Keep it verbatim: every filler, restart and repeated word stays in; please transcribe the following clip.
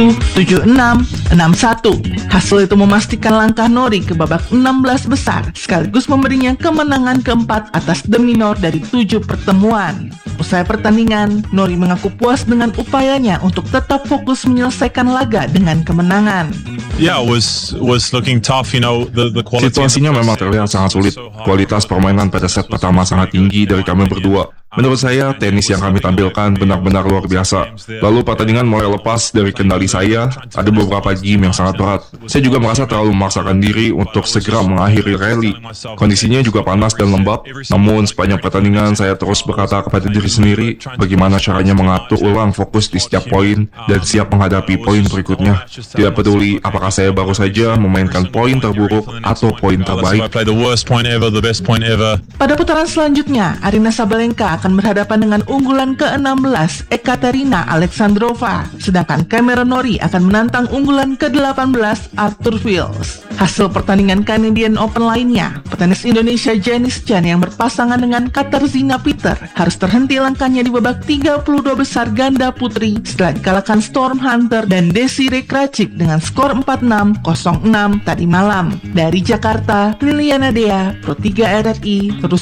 tujuh, tujuh enam, enam satu. Hasil itu memastikan langkah Norrie ke babak enam belas besar, sekaligus memberinya kemenangan keempat atas The Minor dari tujuh pertemuan. Usai pertandingan, Norrie mengaku puas dengan upayanya untuk tetap fokus menyelesaikan laga dengan kemenangan. Yeah, it was was looking tough, you know, the the quality. Situasinya memang terlihat sangat sulit. Kualitas permainan pada set pertama sangat tinggi dari kami berdua. Menurut saya, tenis yang kami tampilkan benar-benar luar biasa. Lalu pertandingan mulai lepas dari kendali saya, ada beberapa game yang sangat berat. Saya juga merasa terlalu memaksakan diri untuk segera mengakhiri rally. Kondisinya juga panas dan lembab, namun sepanjang pertandingan saya terus berkata kepada diri sendiri bagaimana caranya mengatur ulang fokus di setiap poin dan siap menghadapi poin berikutnya. Tidak peduli apakah saya baru saja memainkan poin terburuk atau poin terbaik. Pada putaran selanjutnya, Aryna Sabalenka akan berhadapan dengan unggulan ke enam belas Ekaterina Alexandrova, sedangkan Cameron Norrie akan menantang unggulan ke delapan belas Arthur Fils. Hasil pertandingan Canadian Open lainnya, petenis Indonesia Janice Chan yang berpasangan dengan Katarzyna Peter harus terhenti langkahnya di babak tiga puluh dua besar ganda putri setelah dikalahkan Storm Hunter dan Desiree Krajcik dengan skor empat enam, nol enam tadi malam. Dari Jakarta, Liliana Dea, Pro tiga R R I, terus